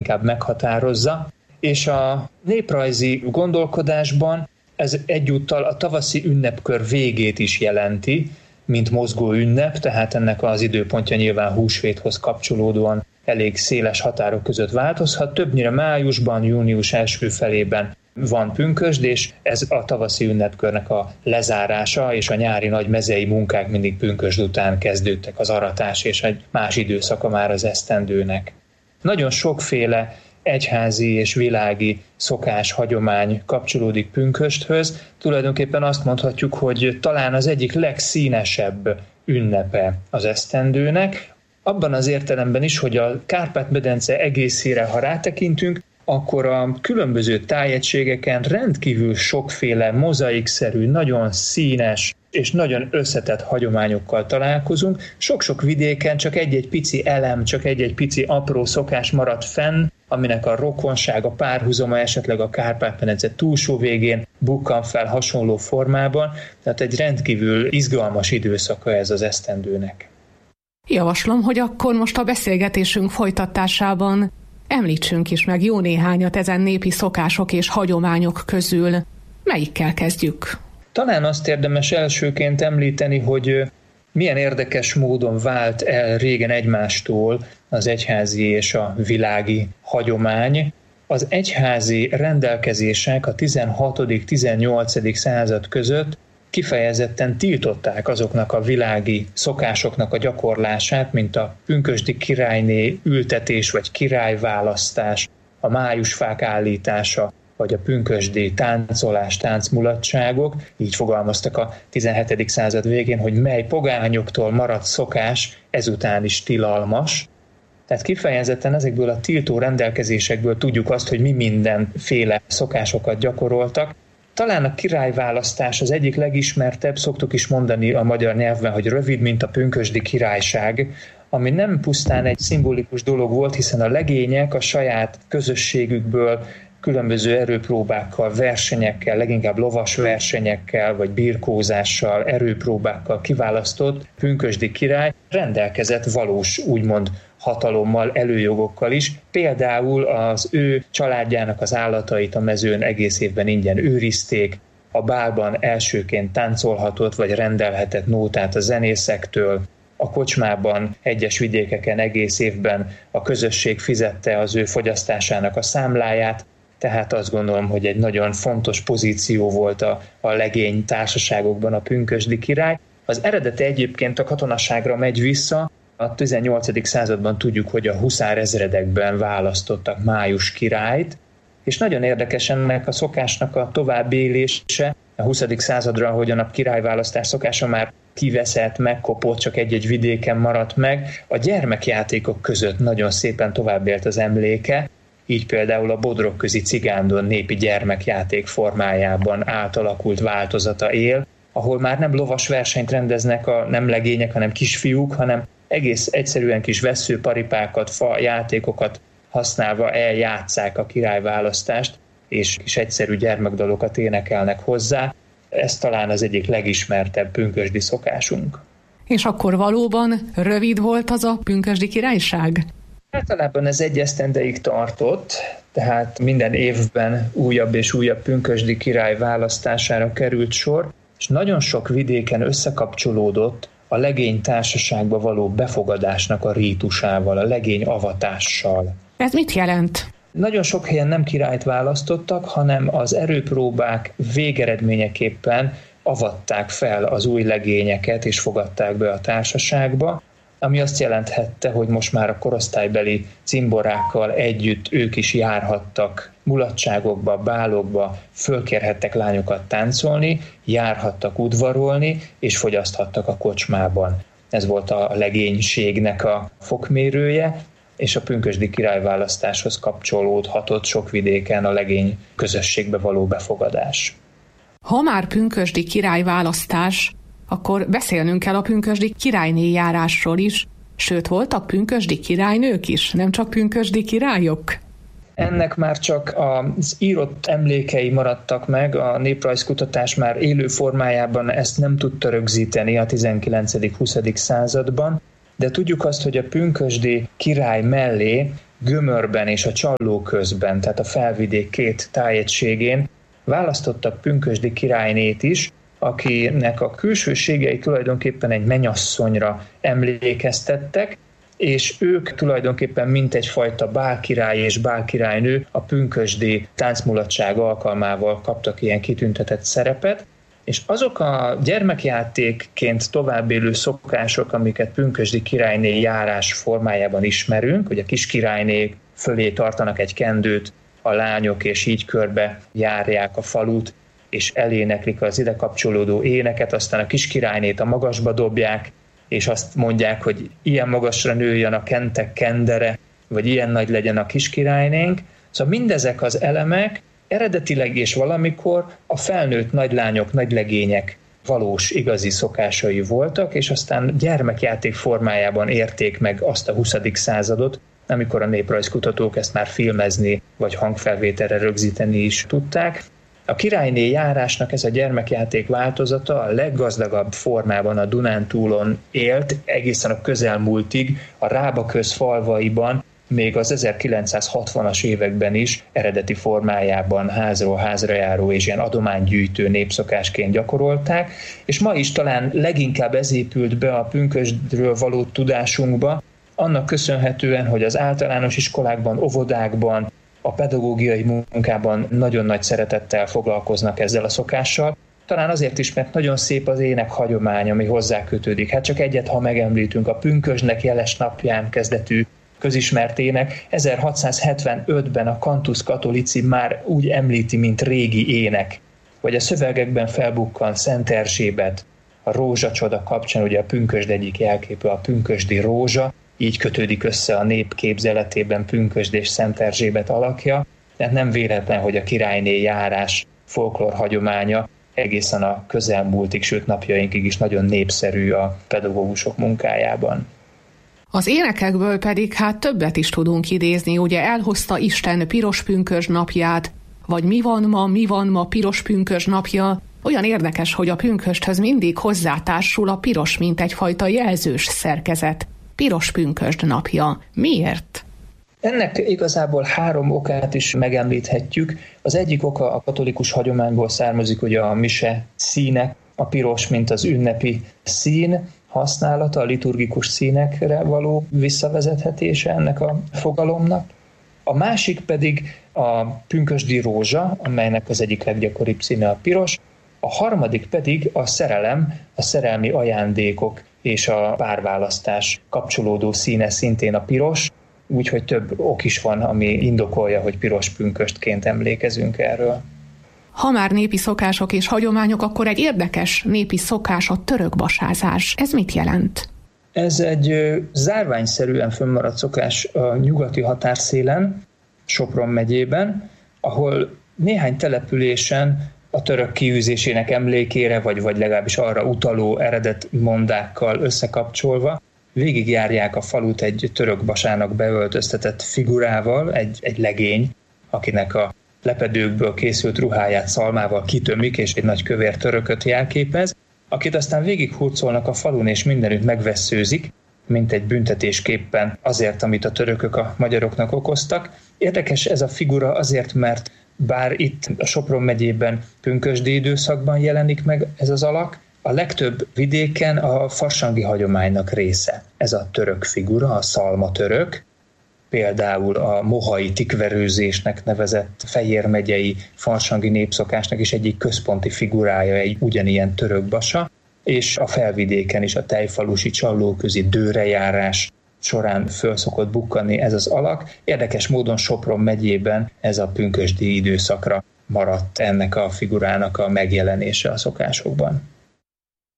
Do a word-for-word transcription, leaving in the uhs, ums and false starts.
leginkább meghatározza, és a néprajzi gondolkodásban ez egyúttal a tavaszi ünnepkör végét is jelenti, mint mozgó ünnep, tehát ennek az időpontja nyilván húsvéthoz kapcsolódóan elég széles határok között változhat. Többnyire májusban, június első felében van pünkösd, és ez a tavaszi ünnepkörnek a lezárása, és a nyári nagy mezei munkák mindig pünkösd után kezdődtek, az aratás és egy más időszaka már az esztendőnek. Nagyon sokféle egyházi és világi szokás, hagyomány kapcsolódik pünkösdhöz. Tulajdonképpen azt mondhatjuk, hogy talán az egyik legszínesebb ünnepe az esztendőnek, abban az értelemben is, hogy a Kárpát-medence egészére, ha rátekintünk, akkor a különböző tájegységeken rendkívül sokféle mozaikszerű, nagyon színes és nagyon összetett hagyományokkal találkozunk. Sok-sok vidéken csak egy-egy pici elem, csak egy-egy pici apró szokás maradt fenn, aminek a rokonság, a párhuzama esetleg a Kárpát-medence túlsó végén bukkan fel hasonló formában, tehát egy rendkívül izgalmas időszaka ez az esztendőnek. Javaslom, hogy akkor most a beszélgetésünk folytatásában említsünk is meg jó néhányat ezen népi szokások és hagyományok közül. Melyikkel kezdjük? Talán azt érdemes elsőként említeni, hogy milyen érdekes módon vált el régen egymástól az egyházi és a világi hagyomány. Az egyházi rendelkezések a tizenhatodik-tizennyolcadik század között kifejezetten tiltották azoknak a világi szokásoknak a gyakorlását, mint a pünkösdi királyné ültetés vagy királyválasztás, a májusfák állítása, vagy a pünkösdi táncolás, táncmulatságok. Így fogalmaztak a tizenhetedik század végén, hogy mely pogányoktól maradt szokás ezután is tilalmas. Tehát kifejezetten ezekből a tiltó rendelkezésekből tudjuk azt, hogy mi mindenféle szokásokat gyakoroltak. Talán a királyválasztás az egyik legismertebb, szoktuk is mondani a magyar nyelvben, hogy rövid, mint a pünkösdi királyság, ami nem pusztán egy szimbolikus dolog volt, hiszen a legények a saját közösségükből különböző erőpróbákkal, versenyekkel, leginkább lovas versenyekkel, vagy birkózással, erőpróbákkal kiválasztott pünkösdi király rendelkezett valós, úgymond hatalommal, előjogokkal is. Például az ő családjának az állatait a mezőn egész évben ingyen őrizték, a bálban elsőként táncolhatott vagy rendelhetett nótát a zenészektől, a kocsmában egyes vidékeken egész évben a közösség fizette az ő fogyasztásának a számláját, tehát azt gondolom, hogy egy nagyon fontos pozíció volt a, a legény társaságokban a pünkösdi király. Az eredete egyébként a katonaságra megy vissza. A tizennyolcadik században tudjuk, hogy a huszárezredekben választottak május királyt, és nagyon érdekes ennek a szokásnak a továbbélése. A huszadik századra, ahogyan a királyválasztás szokása már kiveszett, megkopott, csak egy-egy vidéken maradt meg, a gyermekjátékok között nagyon szépen továbbélt az emléke, így például a Bodrogközi Cigándon népi gyermekjáték formájában átalakult változata él, ahol már nem lovas versenyt rendeznek a nem legények, hanem kisfiúk, hanem egész egyszerűen kis vesszőparipákat, fa játékokat használva eljátsszák a királyválasztást, és kis egyszerű gyermekdalokat énekelnek hozzá. Ez talán az egyik legismertebb pünkösdi szokásunk. És akkor valóban rövid volt az a pünkösdi királyság? Általában ez egy esztendeig tartott, tehát minden évben újabb és újabb pünkösdi király választására került sor, és nagyon sok vidéken összekapcsolódott a legény társaságba való befogadásnak a rítusával, a legény avatással. Ez mit jelent? Nagyon sok helyen nem királyt választottak, hanem az erőpróbák végeredményeképpen avatták fel az új legényeket és fogadták be a társaságba, ami azt jelenthette, hogy most már a korosztálybeli cimborákkal együtt ők is járhattak mulatságokba, bálokba, fölkérhettek lányokat táncolni, járhattak udvarolni, és fogyaszthattak a kocsmában. Ez volt a legénységnek a fokmérője, és a pünkösdi királyválasztáshoz kapcsolódhatott sok vidéken a legény közösségbe való befogadás. Ha már pünkösdi királyválasztás, akkor beszélnünk kell a pünkösdi királyné járásról is, sőt voltak pünkösdi királynők is, nem csak pünkösdi királyok. Ennek már csak az írott emlékei maradtak meg, a néprajzkutatás már élő formájában ezt nem tudta rögzíteni a tizenkilencedik-huszadik században, de tudjuk azt, hogy a pünkösdi király mellé Gömörben és a Csalló közben, tehát a felvidék két tájegységén választottak pünkösdi királynét is, akinek a külsőségei tulajdonképpen egy mennyasszonyra emlékeztettek, és ők tulajdonképpen mint egyfajta bálkirály és bálkirálynő a pünkösdi táncmulatság alkalmával kaptak ilyen kitüntetett szerepet, és azok a gyermekjátékként továbbélő szokások, amiket pünkösdi királyné járás formájában ismerünk, hogy a kis királyné fölé tartanak egy kendőt a lányok, és így körbe járják a falut, és eléneklik az ide kapcsolódó éneket, aztán a kis királynét a magasba dobják, és azt mondják, hogy ilyen magasra nőjön a kentek kendere, vagy ilyen nagy legyen a kis királynénk. Szóval mindezek az elemek eredetileg és valamikor a felnőtt nagylányok, nagylegények valós, igazi szokásai voltak, és aztán gyermekjáték formájában érték meg azt a huszadik századot, amikor a néprajzkutatók ezt már filmezni, vagy hangfelvételre rögzíteni is tudták. A királyné járásnak ez a gyermekjáték változata a leggazdagabb formában a Dunántúlon élt, egészen a közelmúltig, a Rábaköz falvaiban, még az ezerkilencszázhatvanas években is eredeti formájában házról házra járó és ilyen adománygyűjtő népszokásként gyakorolták, és ma is talán leginkább ez épült be a pünkösdről való tudásunkba, annak köszönhetően, hogy az általános iskolákban, óvodákban, a pedagógiai munkában nagyon nagy szeretettel foglalkoznak ezzel a szokással. Talán azért is, mert nagyon szép az ének hagyomány, ami hozzá kötődik. Hát csak egyet, ha megemlítünk, a pünkösdnek jeles napján kezdetű közismert ének. ezerhatszázhetvenötben a Cantus Catholici már úgy említi, mint régi ének. Vagy a szövegekben felbukkan Szent Erzsébet, a rózsacsoda kapcsán, ugye a pünkösd egyik jelképe a pünkösdi rózsa, így kötődik össze a nép képzeletében Pünkösd és Szent Erzsébet alakja, tehát nem véletlen, hogy a királyné járás folklór hagyománya egészen a közelmúltig, sőt napjainkig is nagyon népszerű a pedagógusok munkájában. Az énekekből pedig hát többet is tudunk idézni, ugye elhozta Isten piros pünkösd napját, vagy mi van ma, mi van ma piros pünkösd napja. Olyan érdekes, hogy a pünkösdhöz mindig hozzátársul a piros, mint egyfajta jelzős szerkezet. Piros pünkösd napja. Miért? Ennek igazából három okát is megemlíthetjük. Az egyik oka a katolikus hagyományból származik, ugye a mise színek, a piros, mint az ünnepi szín használata, a liturgikus színekre való visszavezethetése ennek a fogalomnak. A másik pedig a pünkösdi rózsa, amelynek az egyik leggyakoribb színe a piros. A harmadik pedig a szerelem, a szerelmi ajándékok és a párválasztás kapcsolódó színe szintén a piros, úgyhogy több ok is van, ami indokolja, hogy piros pünkösdként emlékezünk erről. Ha már népi szokások és hagyományok, akkor egy érdekes népi szokás a törökbasázás. Ez mit jelent? Ez egy zárványszerűen fönnmaradt szokás a nyugati határszélen, Sopron megyében, ahol néhány településen a török kiűzésének emlékére, vagy, vagy legalábbis arra utaló eredet mondákkal összekapcsolva végigjárják a falut egy török basának beöltöztetett figurával, egy, egy legény, akinek a lepedőkből készült ruháját szalmával kitömik, és egy nagy kövér törököt jelképez, akit aztán végighurcolnak a falun, és mindenütt megvesszőzik, mint egy büntetésképpen azért, amit a törökök a magyaroknak okoztak. Érdekes ez a figura azért, mert bár itt a Sopron megyében pünkösdi időszakban jelenik meg ez az alak, a legtöbb vidéken a farsangi hagyománynak része. Ez a török figura, a szalma török, például a mohai tikverőzésnek nevezett Fejér megyei farsangi népszokásnak is egyik központi figurája egy ugyanilyen törökbasa, és a felvidéken is a tejfalusi csallóközi dőrejárás során föl szokott bukkani ez az alak. Érdekes módon Sopron megyében ez a pünkösdi időszakra maradt ennek a figurának a megjelenése a szokásokban.